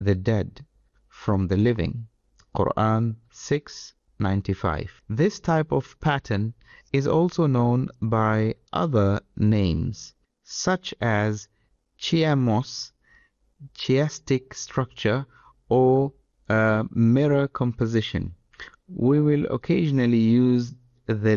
the dead from the living. Quran 6:95. This type of pattern is also known by other names, such as chiasmos, chiastic structure, or mirror composition. We will occasionally use the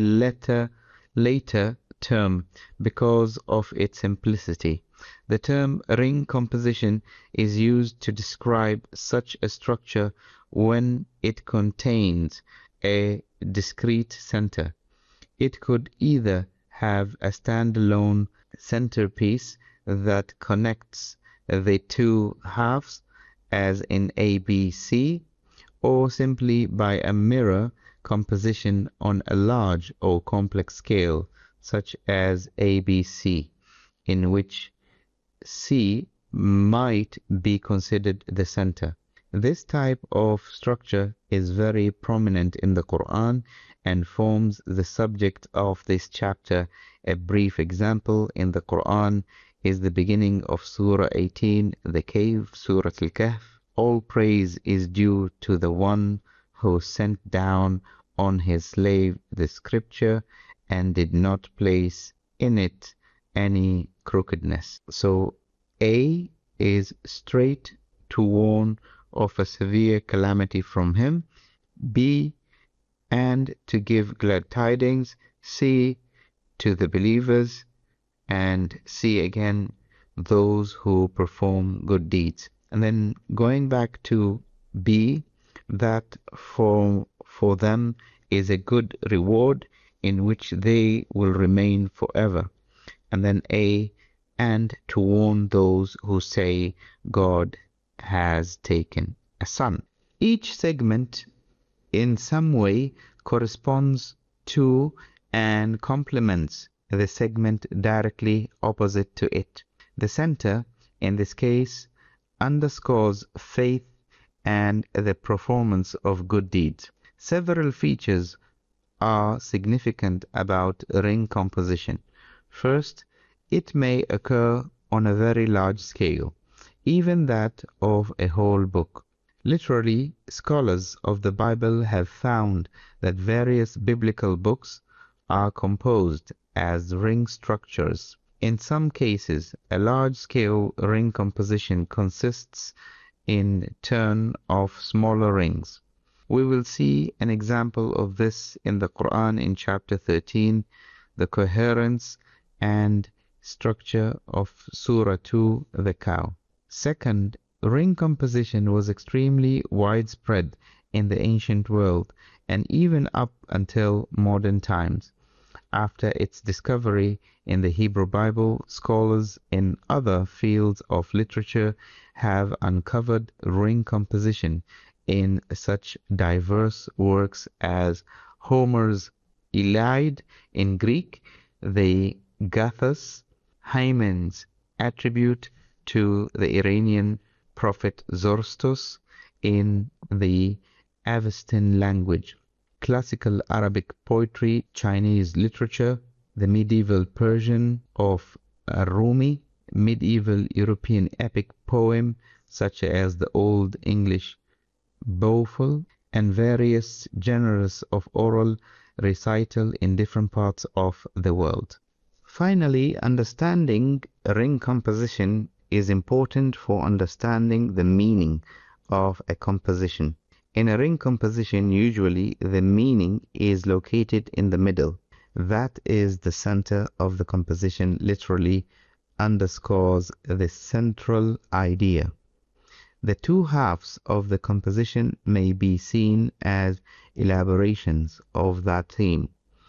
later term because of its simplicity. The term ring composition is used to describe such a structure when it contains a discrete center. It could either have a standalone centerpiece that connects the two halves, as in ABC, or simply by a mirror composition on a large or complex scale, such as ABC, in which C might be considered the center. This type of structure is very prominent in the Quran and forms the subject of this chapter. A brief example in the Quran is the beginning of Surah 18, the cave, Surah Al-Kahf. All praise is due to the one who sent down on his slave the scripture and did not place in it any crookedness. So A is straight to warn of a severe calamity from him. B, and to give glad tidings. C, to the believers. And C again, those who perform good deeds. And then going back to B, that for them is a good reward in which they will remain forever. And then A, and to warn those who say God has taken a son. Each segment in some way corresponds to and complements the segment directly opposite to it. The center, in this case, underscores faith and the performance of good deeds. Several features are significant about ring composition. First, it may occur on a very large scale, even that of a whole book. Literally, scholars of the Bible have found that various biblical books are composed as ring structures. In some cases, a large-scale ring composition consists in turn of smaller rings. We will see an example of this in the Quran in chapter 13, the coherence and structure of Surah 2, the cow. Second, ring composition was extremely widespread in the ancient world and even up until modern times. After its discovery in the Hebrew Bible, scholars in other fields of literature have uncovered ring composition in such diverse works as Homer's Iliad in Greek, the Gathas, Hymen's attribute to the Iranian prophet Zoroaster in the Avestan language, classical Arabic poetry, Chinese literature, the medieval Persian of Rumi, medieval European epic poem such as the Old English Beowulf, and various genres of oral recital in different parts of the world. Finally, understanding ring composition is important for understanding the meaning of a composition. In a ring composition, usually the meaning is located in the middle. That is the center of the composition, literally underscores the central idea. The two halves of the composition may be seen as elaborations of that theme,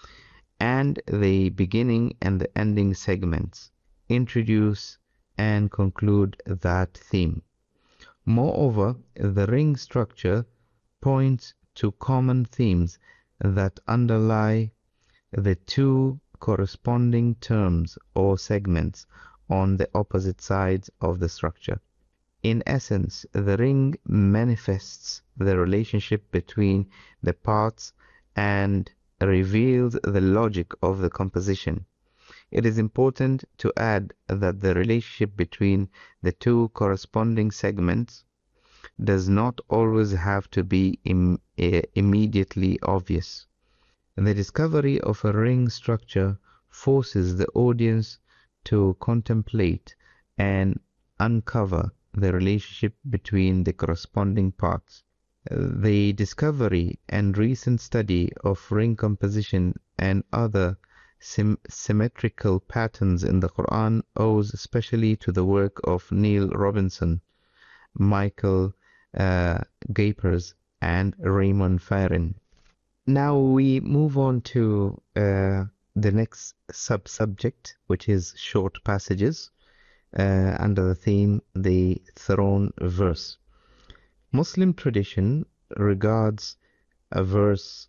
and the beginning and the ending segments introduce and conclude that theme. Moreover, the ring structure points to common themes that underlie the two corresponding terms or segments on the opposite sides of the structure. In essence, the ring manifests the relationship between the parts and reveals the logic of the composition. It is important to add that the relationship between the two corresponding segments does not always have to be immediately obvious. The discovery of a ring structure forces the audience to contemplate and uncover the relationship between the corresponding parts. The discovery and recent study of ring composition and other symmetrical patterns in the Quran owes especially to the work of Neil Robinson, Michael Gapers, and Raymond Farrin. Now we move on to the next subject, which is short passages under the theme the throne verse. Muslim tradition regards a verse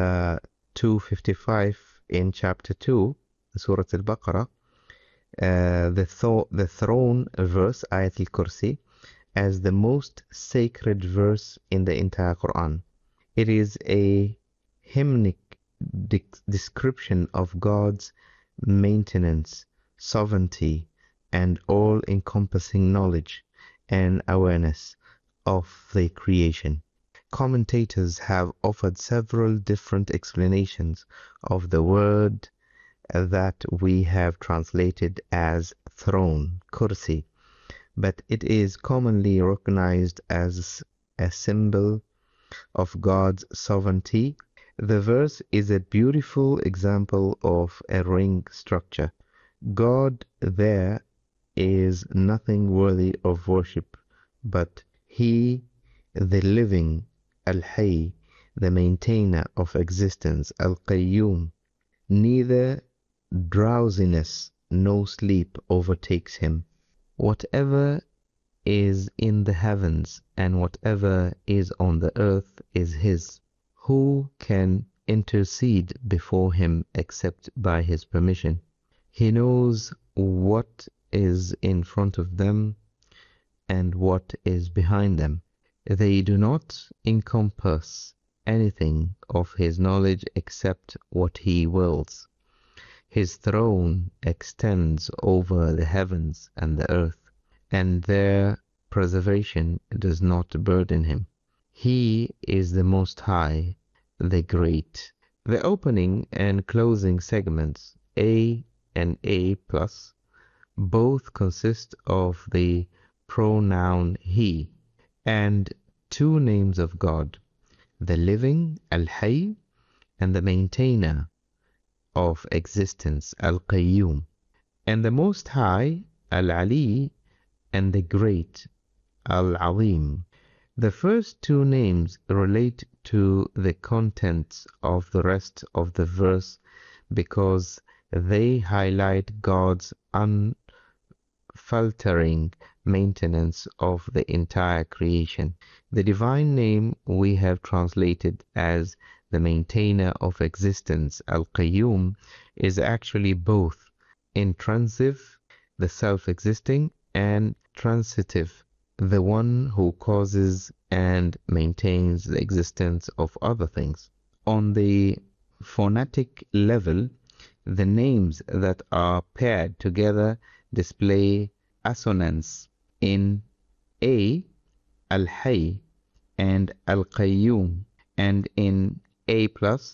255 in chapter 2, Surah Al-Baqarah, the throne verse, Ayat al-Kursi, as the most sacred verse in the entire Quran. It is a hymnic description of God's maintenance, sovereignty, and all-encompassing knowledge and awareness of the creation. Commentators have offered several different explanations of the word that we have translated as throne, kursi, but it is commonly recognized as a symbol of God's sovereignty. The verse is a beautiful example of a ring structure. God there is nothing worthy of worship but He, the living, Al-Hayy, the maintainer of existence, Al-Qayyum. Neither drowsiness nor sleep overtakes Him. Whatever is in the heavens and whatever is on the earth is His. Who can intercede before Him except by His permission? He knows what is in front of them and what is behind them. They do not encompass anything of His knowledge except what He wills. His throne extends over the heavens and the earth, and their preservation does not burden Him. He is the Most High, the Great. The opening and closing segments, A and A+, both consist of the pronoun He and two names of God, the living, Al-Hayy, and the maintainer of existence, Al-Qayyum, and the Most High, Al-Ali, and the Great, Al-Azim. The first two names relate to the contents of the rest of the verse because they highlight God's unfaltering maintenance of the entire creation. The divine name we have translated as the maintainer of existence, Al-Qayyum, is actually both intransitive, the self-existing, and transitive, the one who causes and maintains the existence of other things. On the phonetic level, the names that are paired together display assonance. In A, Al-Hayy and Al-Qayyum, and in A+,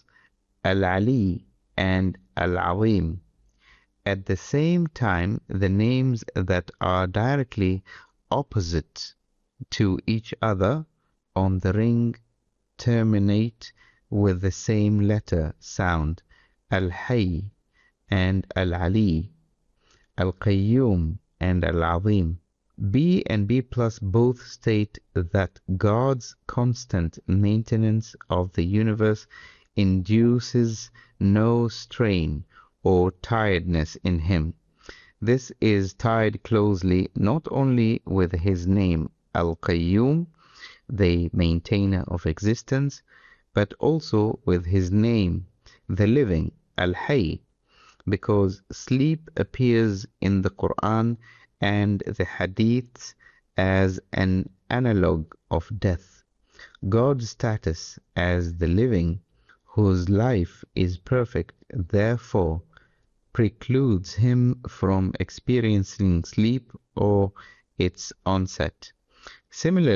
Al-Ali and Al-Azim. At the same time, the names that are directly opposite to each other on the ring terminate with the same letter sound, Al-Hayy and Al-Ali, Al-Qayyum and Al-Azim. B and B+ both state that God's constant maintenance of the universe induces no strain or tiredness in Him. This is tied closely not only with His name Al-Qayyum, the maintainer of existence, but also with His name, the living, Al-Hayy, because sleep appears in the Quran and the Hadiths as an analog of death. God's status as the living, whose life is perfect, therefore precludes Him from experiencing sleep or its onset. Similarly,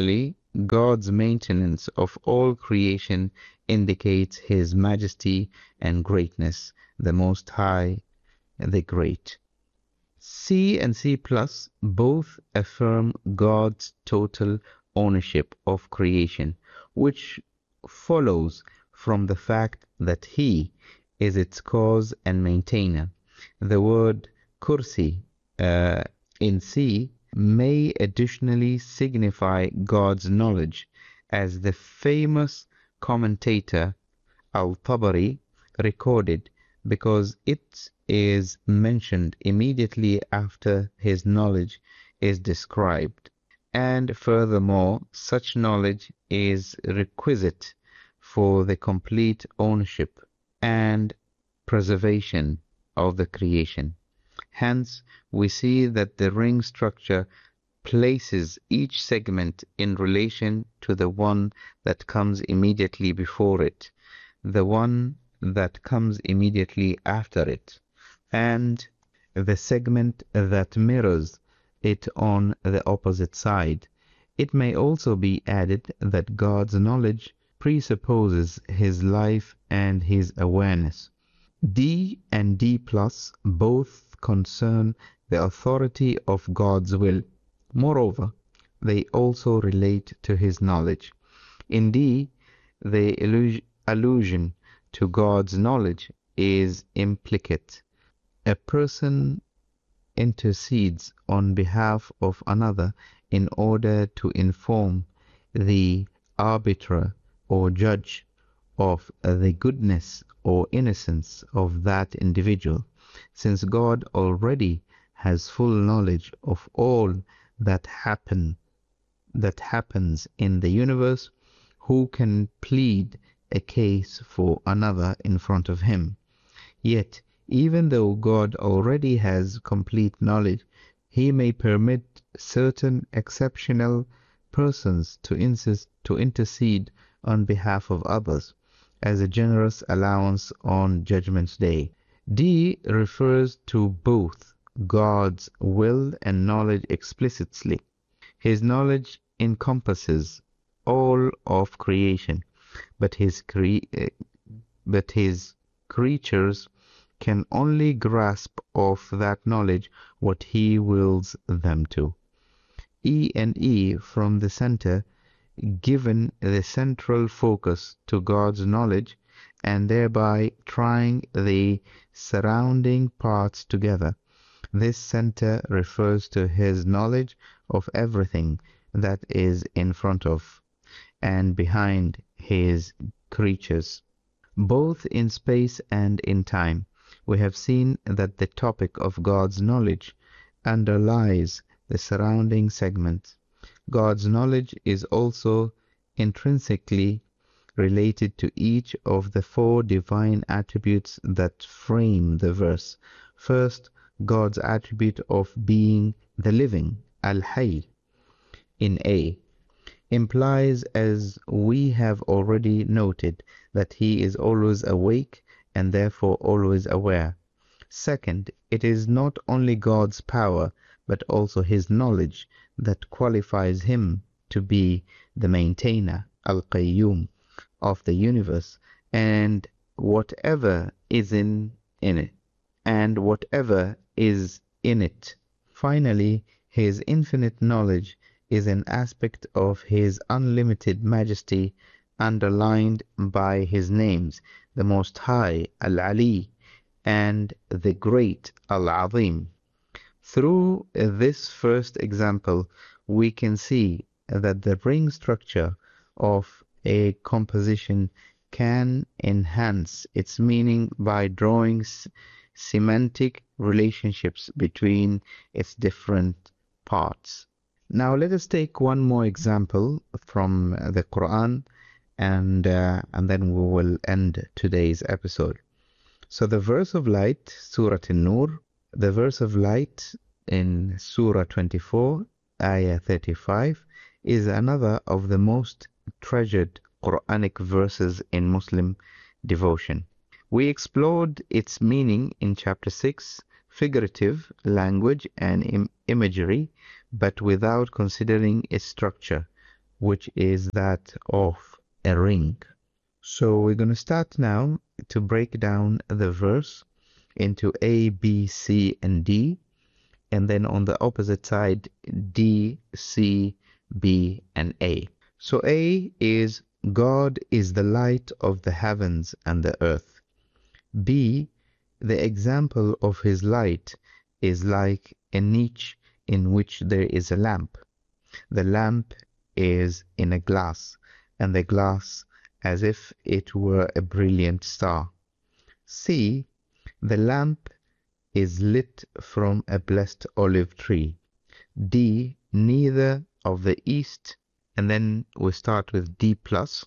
God's maintenance of all creation indicates His majesty and greatness, the Most High, the Great. C and C+, both affirm God's total ownership of creation, which follows from the fact that He is its cause and maintainer. The word kursi in C may additionally signify God's knowledge, as the famous commentator Al-Tabari recorded, because it is mentioned immediately after his knowledge is described. And furthermore, such knowledge is requisite for the complete ownership and preservation of the creation. Hence, we see that the ring structure places each segment in relation to the one that comes immediately before it, the one that comes immediately after it, and the segment that mirrors it on the opposite side. It may also be added that God's knowledge presupposes His life and His awareness. D and D plus both concern the authority of God's will. Moreover, they also relate to His knowledge. In D, the allusion to God's knowledge is implicit. A person intercedes on behalf of another in order to inform the arbiter or judge of the goodness or innocence of that individual. Since God already has full knowledge of all that happens in the universe, who can plead a case for another in front of Him? Yet, even though God already has complete knowledge, He may permit certain exceptional persons to intercede on behalf of others, as a generous allowance on Judgment Day. D refers to both God's will and knowledge explicitly. His knowledge encompasses all of creation, but his creatures can only grasp of that knowledge what He wills them to. E and E from the center, given the central focus to God's knowledge and thereby tying the surrounding parts together. This center refers to His knowledge of everything that is in front of and behind His creatures. Both in space and in time, we have seen that the topic of God's knowledge underlies the surrounding segments. God's knowledge is also intrinsically related to each of the four divine attributes that frame the verse. First, God's attribute of being the living, Al-Hayy, in A, implies, as we have already noted, that He is always awake and therefore always aware. Second, it is not only God's power, but also His knowledge that qualifies Him to be the maintainer, Al-Qayyum, of the universe, and whatever is in it. Finally, His infinite knowledge is an aspect of His unlimited majesty, underlined by His names, the Most High, Al-Ali, and the Great, Al-Azim. Through this first example, we can see that the ring structure of a composition can enhance its meaning by drawing semantic relationships between its different parts. Now let us take one more example from the Quran, and then we will end today's episode. So the verse of light, Surah An-Nur, the verse of light in Surah 24, Ayah 35, is another of the most treasured Quranic verses in Muslim devotion. We explored its meaning in chapter 6, figurative language and imagery, but without considering its structure, which is that of a ring. So we're going to start now to break down the verse into A, B, C, and D, and then on the opposite side, D, C, B, and A. So A is God is the light of the heavens and the earth. B, the example of his light is like a niche in which there is a lamp. The lamp is in a glass, and the glass as if it were a brilliant star. C, the lamp is lit from a blessed olive tree. D, neither of the east, and then we start with D plus,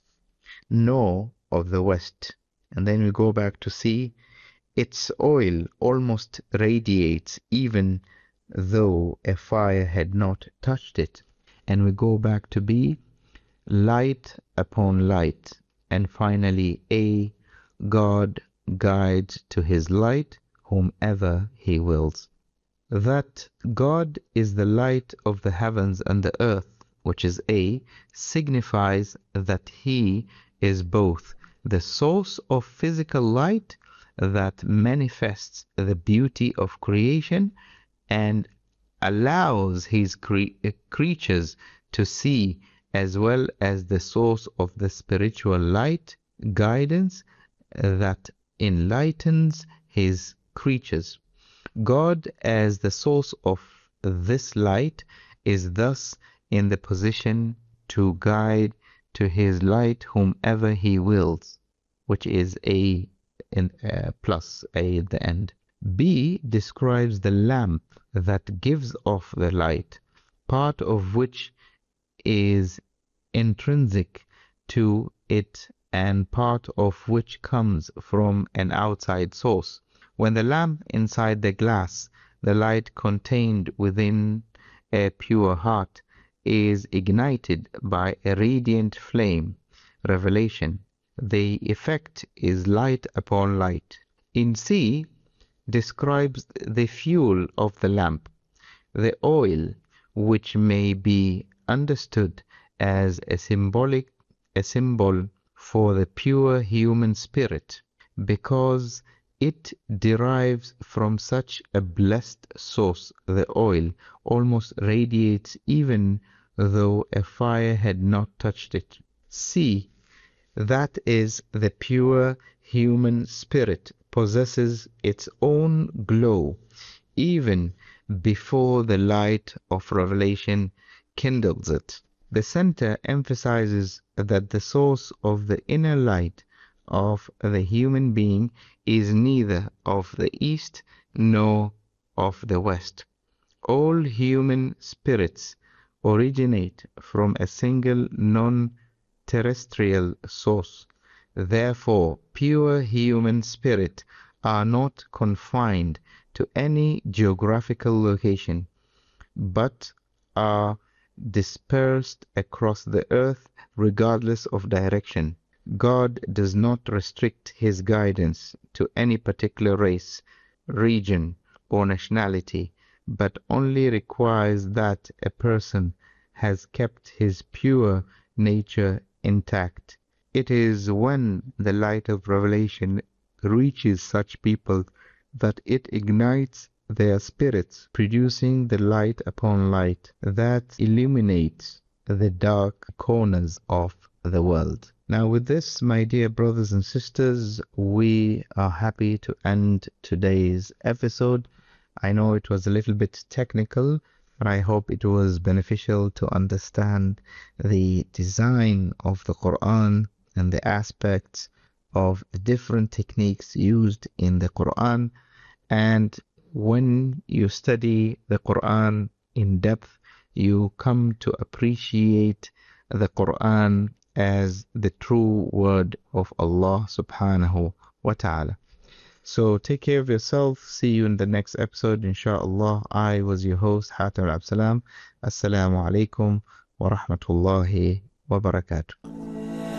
nor of the west. And then we go back to C, its oil almost radiates even though a fire had not touched it. And we go back to B, light upon light. And finally A, God guides to his light whomever he wills. That God is the light of the heavens and the earth, which is A, signifies that he is both the source of physical light that manifests the beauty of creation and allows his creatures to see, as well as the source of the spiritual light, guidance that enlightens his creatures. God, as the source of this light, is thus in the position to guide to his light whomever he wills, which is A in plus A at the end. B describes the lamp that gives off the light, part of which is intrinsic to it and part of which comes from an outside source. When the lamp inside the glass, the light contained within a pure heart, is ignited by a radiant flame, revelation, the effect is light upon light. In C, describes the fuel of the lamp, the oil, which may be understood as a symbol for the pure human spirit, because it derives from such a blessed source. The oil almost radiates even though a fire had not touched it. C, that is, the pure human spirit possesses its own glow even before the light of revelation kindles it. The center emphasizes that the source of the inner light of the human being is neither of the east nor of the west. All human spirits originate from a single non-terrestrial source. Therefore, pure human spirits are not confined to any geographical location, but are dispersed across the earth regardless of direction. God does not restrict his guidance to any particular race, region, or nationality, but only requires that a person has kept his pure nature intact. It is when the light of revelation reaches such people that it ignites their spirits, producing the light upon light that illuminates the dark corners of the world. Now, with this, my dear brothers and sisters, we are happy to end today's episode. I know it was a little bit technical, but I hope it was beneficial to understand the design of the Quran and the aspects of the different techniques used in the Quran. And when you study the Quran in depth, you come to appreciate the Quran as the true word of Allah subhanahu wa ta'ala. So take care of yourself. See you in the next episode, inshallah. I was your host, Hatem Al-Absalam. Assalamu alaikum wa rahmatullahi wa barakatuh.